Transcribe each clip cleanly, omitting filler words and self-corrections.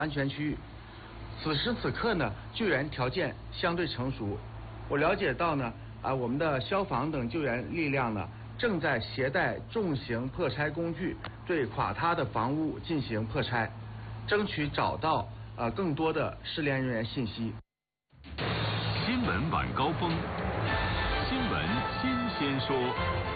安全区域。此时此刻呢，救援条件相对成熟。我了解到呢，我们的消防等救援力量呢，正在携带重型破拆工具对垮塌的房屋进行破拆，争取找到更多的失联人员信息。 新闻晚高峰，新闻新鲜说。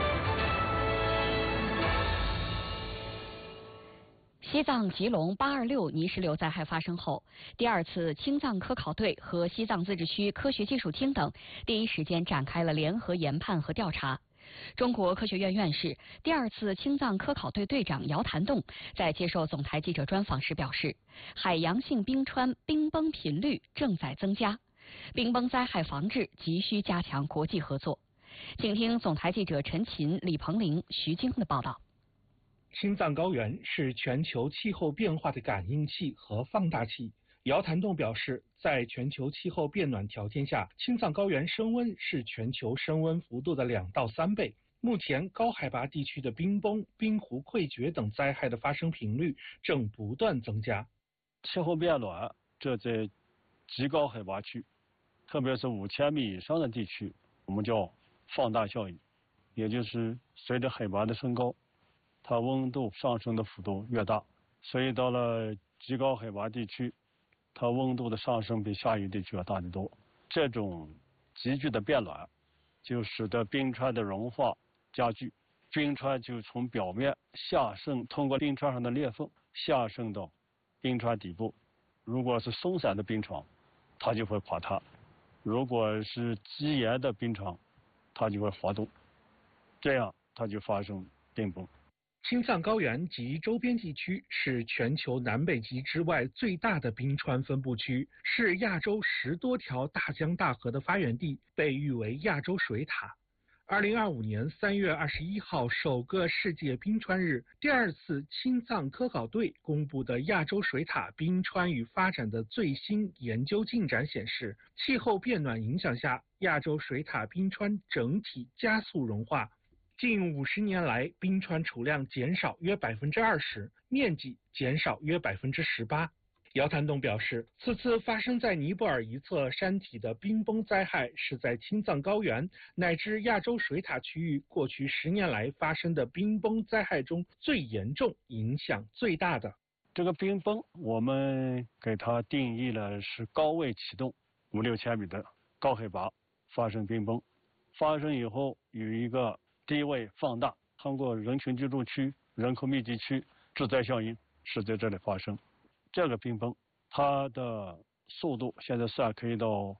西藏吉隆826泥石流灾害发生后，第二次青藏科考队和西藏自治区科学技术厅等第一时间展开了联合研判和调查。中国科学院院士、第二次青藏科考队队长姚谭栋在接受总台记者专访时表示，海洋性冰川冰崩频率正在增加，冰崩灾害防治急需加强国际合作。请听总台记者陈琴、李鹏玲、徐晶的报道。 青藏高原是全球气候变化的感应器和放大器。姚谭栋表示，在全球气候变暖条件下，青藏高原升温是全球升温幅度的2到3倍。目前，高海拔地区的冰崩、冰湖溃决等灾害的发生频率正不断增加。 气候变暖，这在极高海拔区，特别是5000米以上的地区，我们叫放大效应，也就是随着海拔的升高，它温度上升的幅度越大，所以到了极高海拔地区，它温度的上升比下游地区要大得多。这种急剧的变暖，就使得冰川的融化加剧，冰川就从表面下渗，通过冰川上的裂缝下渗到冰川底部。如果是松散的冰床，它就会垮塌；如果是积岩的冰床，它就会滑动，这样它就发生冰崩。 青藏高原及周边地区是全球南北极之外最大的冰川分布区，是亚洲10多条大江大河的发源地，被誉为亚洲水塔。2025年3月21号首个世界冰川日，第二次青藏科考队公布的亚洲水塔冰川与发展的最新研究进展显示，气候变暖影响下，亚洲水塔冰川整体加速融化。近50年来，冰川储量减少约20%，面积减少约18%。姚谭栋表示，此次发生在尼泊尔一侧山体的冰崩灾害，是在青藏高原乃至亚洲水塔区域过去10年来发生的冰崩灾害中最严重、影响最大的。 这个冰崩，我们给它定义了是高位启动，5、6千米的高海拔发生冰崩，发生以后有一个低位放大，通过人群居住区、人口密集区致灾效应是在这里发生。这个冰崩，它的速度现在算可以到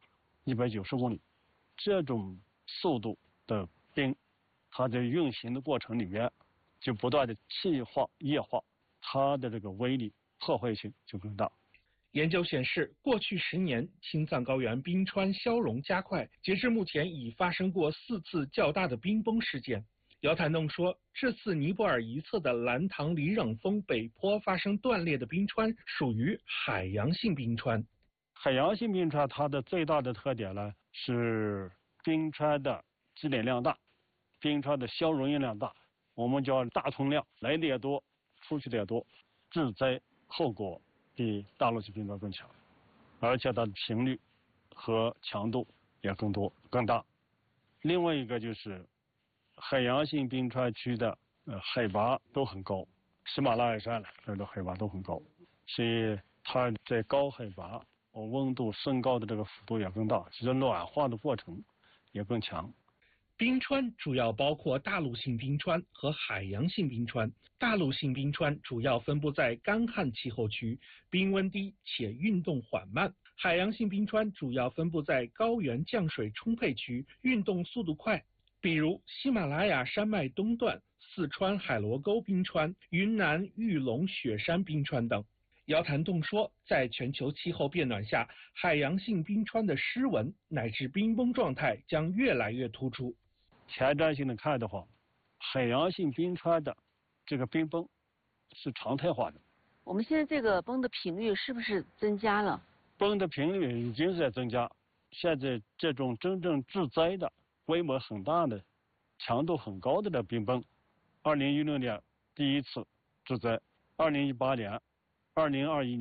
190公里。这种速度的冰，它在运行的过程里面就不断的气化、液化，它的这个威力、破坏性就更大。 研究显示，过去10年，青藏高原冰川消融加快，截至目前已发生过4次较大的冰崩事件。姚谭栋说，这次尼泊尔一侧的兰唐里冷峰北坡发生断裂的冰川属于海洋性冰川。 海洋性冰川它的最大的特点呢是冰川的积累量大，冰川的消融量大，我们叫大通量，来的也多，出去的也多，致灾后果比大陆性冰川更强，而且它的频率和强度也更多更大。另外一个就是海洋性冰川区的海拔都很高，喜马拉雅山这的海拔都很高，所以它在高海拔温度升高的这个幅度也更大，其实暖化的过程也更强。 冰川主要包括大陆性冰川和海洋性冰川。大陆性冰川主要分布在干旱气候区，冰温低且运动缓慢。海洋性冰川主要分布在高原降水充沛区，运动速度快，比如喜马拉雅山脉东段、四川海螺沟冰川、云南玉龙雪山冰川等。姚谭栋说，在全球气候变暖下，海洋性冰川的湿纹乃至冰崩状态将越来越突出。 前瞻性的看的话，海洋性冰川的这个冰崩是常态化的。 我们现在这个崩的频率是不是增加了？ 崩的频率已经是在增加，现在这种真正致灾的、规模很大的、强度很高的冰崩，2016年第一次致灾，2018年、2021年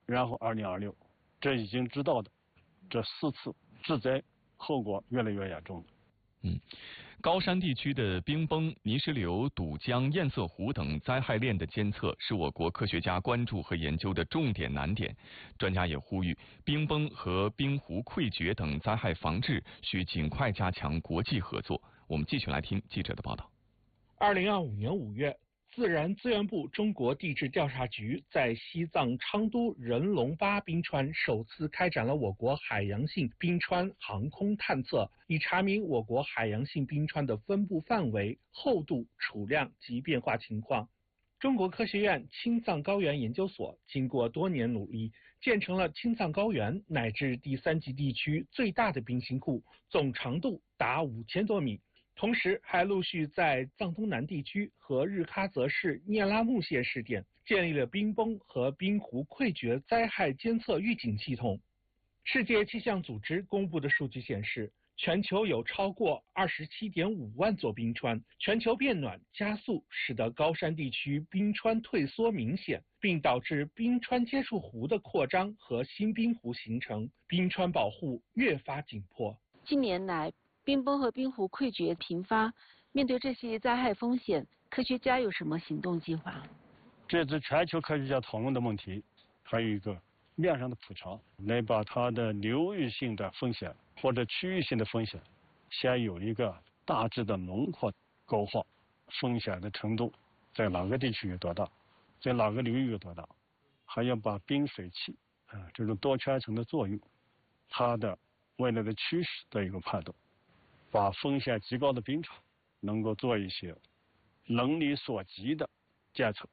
然后2026，这已经知道的这4次致灾后果越来越严重了。 高山地区的冰崩、泥石流、堵江、堰塞湖等灾害链的监测是我国科学家关注和研究的重点难点。专家也呼吁，冰崩和冰湖溃决等灾害防治需尽快加强国际合作。我们继续来听记者的报道。 2025年5月，自然资源部中国地质调查局在西藏昌都人龙巴冰川首次开展了我国海洋性冰川航空探测，以查明我国海洋性冰川的分布范围、厚度、储量及变化情况。中国科学院青藏高原研究所经过多年努力，建成了青藏高原乃至第3级地区最大的冰芯库，总长度达5000多米。同时还陆续在藏东南地区和日喀则市聂拉木县试点建立了冰崩和冰湖溃决灾害监测预警系统。世界气象组织公布的数据显示，全球有超过27.5万座冰川，全球变暖加速，使得高山地区冰川退缩明显，并导致冰川接触湖的扩张和新冰湖形成，冰川保护越发紧迫。 近年来，冰崩和冰湖溃决频发，面对这些灾害风险，科学家有什么行动计划？ 这次全球科学家讨论的问题，还有一个面上的普查，来把它的流域性的风险或者区域性的风险，先有一个大致的轮廓勾画，风险的程度在哪个地区有多大，在哪个流域有多大，还要把冰水器这种多圈层的作用，它的未来的趋势的一个判断。把风险极高的冰场能够做一些能力所及的监测。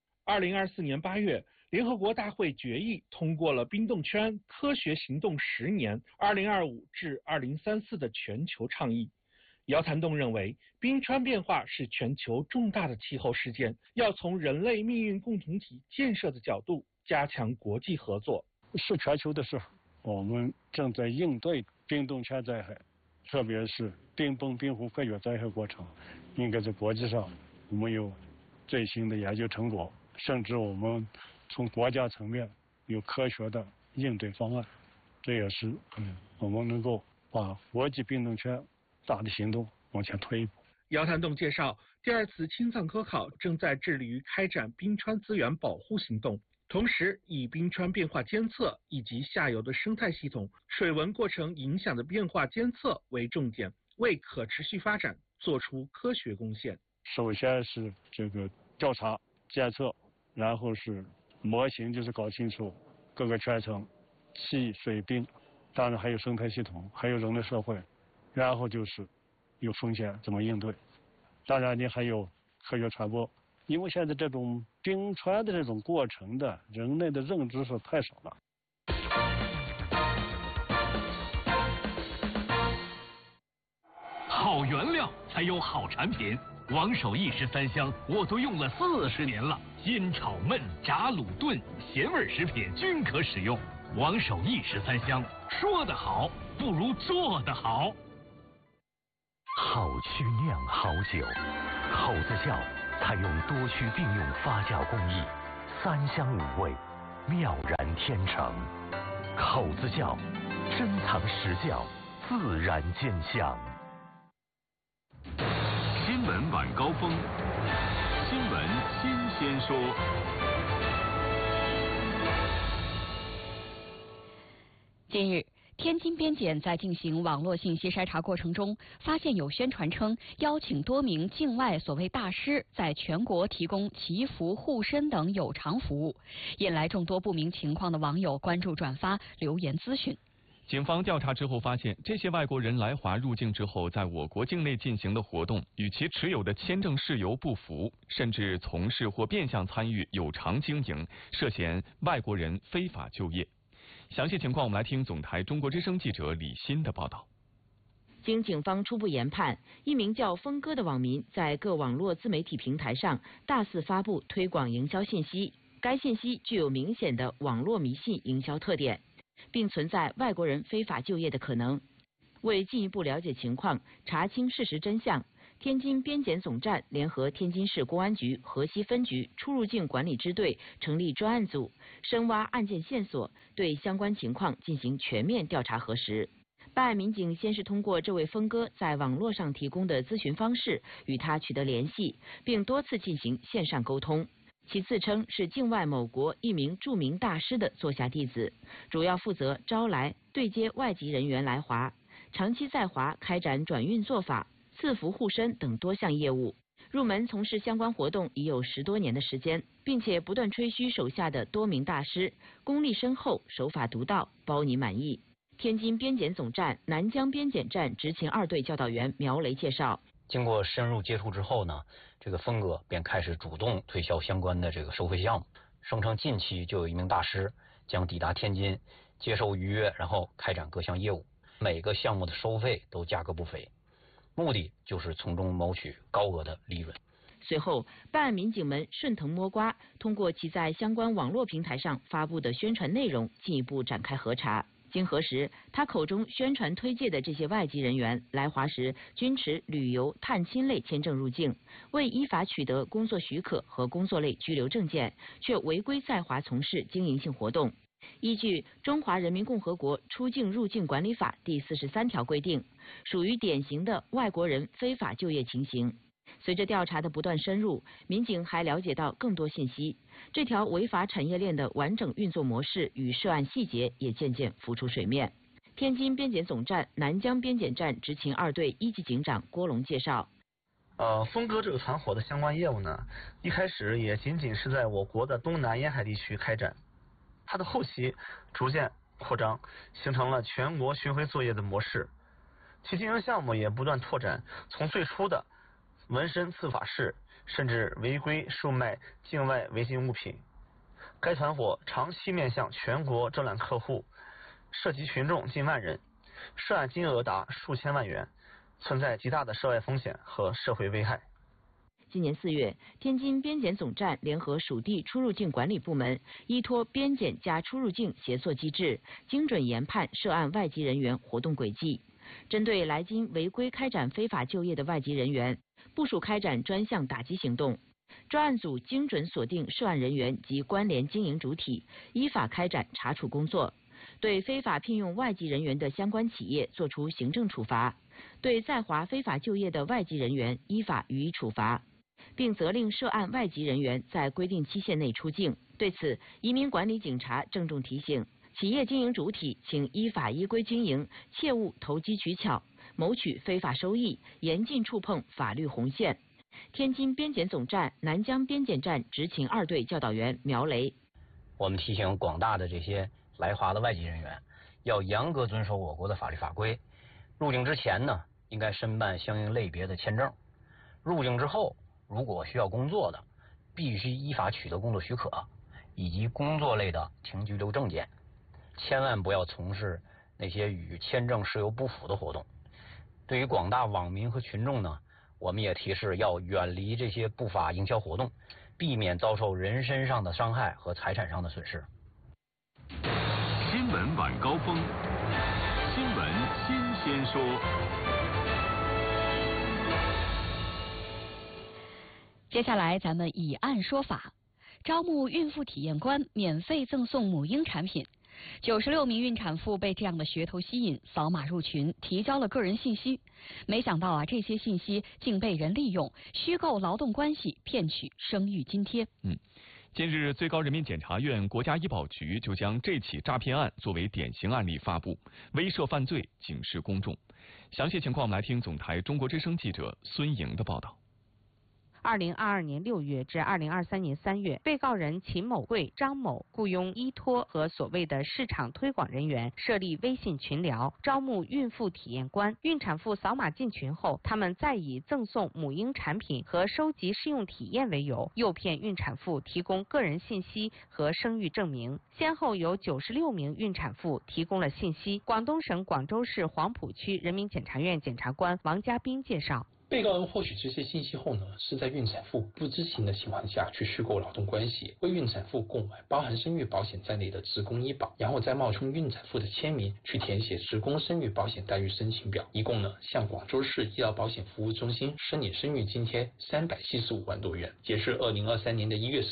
2024年8月，联合国大会决议通过了冰冻圈科学行动10年2025至2034的全球倡议。姚谭栋认为，冰川变化是全球重大的气候事件，要从人类命运共同体建设的角度加强国际合作。 是全球的事，我们正在应对冰冻圈灾害。特别是冰崩、冰湖溃决灾害过程，应该在国际上我们有最新的研究成果，甚至我们从国家层面有科学的应对方案。这也是我们能够把国际冰冻圈大的行动往前推一步。 姚谭栋介绍，第2次青藏科考正在致力于开展冰川资源保护行动，同时以冰川变化监测以及下游的生态系统、水文过程影响的变化监测为重点，为可持续发展做出科学贡献。 首先是这个调查监测，然后是模型，就是搞清楚各个圈层、气、水、冰，当然还有生态系统，还有人类社会，然后就是有风险怎么应对，当然你还有科学传播。因为现在这种冰川的这种过程的人类的认知是太少了。 好原料才有好产品，王守义13香我都用了40年了，煎炒焖炸卤炖咸味食品均可使用。王守义13香，说得好不如做得好。 好曲酿好酒，口子窖采用多区并用发酵工艺，3香5味，妙然天成。口子窖，珍藏实窖，自然见香。 新闻晚高峰，新闻新鲜说。 近日，天津边检在进行网络信息筛查过程中，发现有宣传称邀请多名境外所谓大师在全国提供祈福、护身等有偿服务，引来众多不明情况的网友关注、转发、留言咨询。 警方调查之后发现，这些外国人来华入境之后，在我国境内进行的活动与其持有的签证事由不符，甚至从事或变相参与有偿经营，涉嫌外国人非法就业。详细情况，我们来听总台中国之声记者李欣的报道。 经警方初步研判，一名叫峰哥的网民在各网络自媒体平台上大肆发布推广营销信息，该信息具有明显的网络迷信营销特点，并存在外国人非法就业的可能。为进一步了解情况，查清事实真相， 天津边检总站联合天津市公安局河西分局出入境管理支队成立专案组，深挖案件线索，对相关情况进行全面调查核实。办案民警先是通过这位峰哥在网络上提供的咨询方式与他取得联系，并多次进行线上沟通。其自称是境外某国一名著名大师的座下弟子，主要负责招来、对接外籍人员来华，长期在华开展转运做法、赐福护身等多项业务。入门从事相关活动已有10多年的时间，并且不断吹嘘手下的多名大师功力深厚、手法独到，包你满意。天津边检总站南江边检站执勤2队教导员苗雷介绍， 经过深入接触之后呢，这个峰哥便开始主动推销相关的这个收费项目，声称近期就有一名大师将抵达天津接受预约，然后开展各项业务，每个项目的收费都价格不菲，目的就是从中谋取高额的利润。 随后，办案民警们顺藤摸瓜，通过其在相关网络平台上发布的宣传内容，进一步展开核查。经核实，他口中宣传推介的这些外籍人员来华时均持旅游、探亲类签证入境，未依法取得工作许可和工作类居留证件，却违规在华从事经营性活动。依据《中华人民共和国出境入境管理法》第43条规定，属于典型的外国人非法就业情形。随着调查的不断深入，民警还了解到更多信息，这条违法产业链的完整运作模式与涉案细节也渐渐浮出水面。天津边检总站南江边检站执勤2队1级警长郭龙介绍， 峰哥这个团伙的相关业务呢，一开始也仅仅是在我国的东南沿海地区开展，它的后期逐渐扩张，形成了全国巡回作业的模式，其经营项目也不断拓展，从最初的纹身刺法式，甚至违规售卖境外违禁物品。该团伙长期面向全国招揽客户，涉及群众近万人，涉案金额达数千万元，存在极大的涉外风险和社会危害。 今年4月，天津边检总站联合属地出入境管理部门，依托边检加出入境协作机制，精准研判涉案外籍人员活动轨迹，针对来京违规开展非法就业的外籍人员，部署开展专项打击行动。专案组精准锁定涉案人员及关联经营主体，依法开展查处工作，对非法聘用外籍人员的相关企业作出行政处罚，对在华非法就业的外籍人员依法予以处罚，并责令涉案外籍人员在规定期限内出境。对此，移民管理警察郑重提醒企业经营主体，请依法依规经营，切勿投机取巧，谋取非法收益，严禁触碰法律红线。天津边检总站南江边检站执勤2队教导员苗雷， 我们提醒广大的这些来华的外籍人员，要严格遵守我国的法律法规。入境之前呢，应该申办相应类别的签证；入境之后，如果需要工作的，必须依法取得工作许可以及工作类的停居留证件，千万不要从事那些与签证事由不符的活动。对于广大网民和群众呢，我们也提示要远离这些不法营销活动，避免遭受人身上的伤害和财产上的损失。 新闻晚高峰，新闻新鲜说。 接下来咱们以案说法，招募孕妇体验官，免费赠送母婴产品。96名孕产妇被这样的噱头吸引，扫码入群，提交了个人信息。没想到这些信息竟被人利用，虚构劳动关系，骗取生育津贴。 近日，最高人民检察院、国家医保局就将这起诈骗案作为典型案例发布，威慑犯罪，警示公众。详细情况我们来听总台中国之声记者孙莹的报道。 2022年6月至2023年3月，被告人秦某贵、张某雇佣依托和所谓的市场推广人员设立微信群聊，招募孕妇体验官。孕产妇扫码进群后，他们再以赠送母婴产品和收集试用体验为由，诱骗孕产妇提供个人信息和生育证明。先后有96名孕产妇提供了信息。广东省广州市黄埔区人民检察院检察官王家斌介绍。 被告人获取这些信息后呢，是在孕产妇不知情的情况下去虚构劳动关系，为孕产妇购买包含生育保险在内的职工医保，然后再冒充孕产妇的签名去填写职工生育保险待遇申请表，一共呢向广州市医疗保险服务中心申领生育津贴375万多元。截至2023年的1月